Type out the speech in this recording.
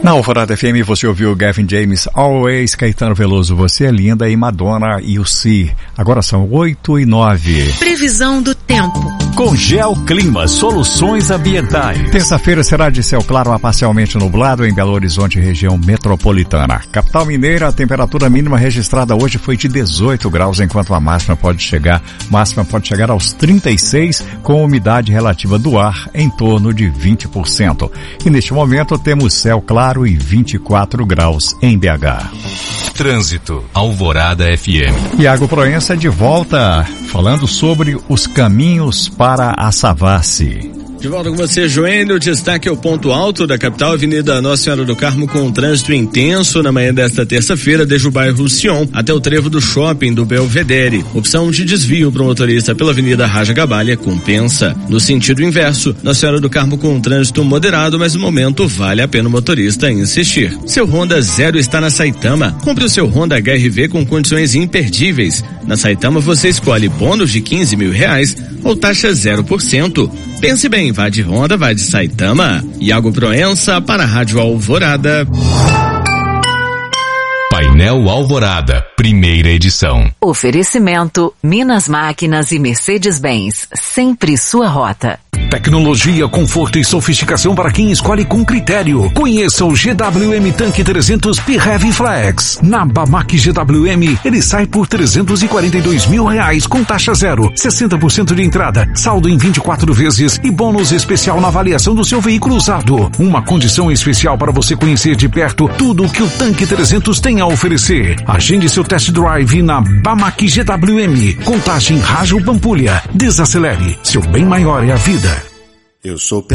Na Alvorada FM você ouviu Gavin James, Always, Caetano Veloso, Você é Linda e Madonna e o Si. Agora são 8:09. Previsão do tempo. Com Geoclima, soluções ambientais. Terça-feira será de céu claro a parcialmente nublado em Belo Horizonte, região metropolitana. Capital mineira, a temperatura mínima registrada hoje foi de 18 graus, enquanto a máxima pode chegar aos 36, com umidade relativa do ar em torno de 20%. E neste momento temos céu claro e 24 graus em BH. Trânsito, Alvorada FM. Iago Proença de volta, falando sobre os caminhos para a Savassi. De volta com você, Joênio. Destaque ao ponto alto da capital, Avenida Nossa Senhora do Carmo, com um trânsito intenso na manhã desta terça-feira, desde o bairro Sion até o trevo do shopping do Belvedere. Opção de desvio para o motorista pela Avenida Raja Gabalha compensa. No sentido inverso, Nossa Senhora do Carmo com um trânsito moderado, mas no momento vale a pena o motorista insistir. Seu Honda Zero está na Saitama. Compre o seu Honda HR-V com condições imperdíveis. Na Saitama você escolhe bônus de R$15 mil ou taxa 0%. Pense bem, vá de Honda, vá de Saitama. Iago Proença para a Rádio Alvorada. Painel Alvorada, primeira edição. Oferecimento, Minas Máquinas e Mercedes-Benz, sempre sua rota. Tecnologia, conforto e sofisticação para quem escolhe com critério. Conheça o GWM Tanque 300 PHEV Flex. Na Bamac GWM, ele sai por R$342 mil com taxa zero, 60% de entrada, saldo em 24 vezes e bônus especial na avaliação do seu veículo usado. Uma condição especial para você conhecer de perto tudo o que o Tanque 300 tem a oferecer. Agende seu test drive na Bamac GWM. Contagem Rádio Pampulha. Desacelere. Seu bem maior é a vida. Eu sou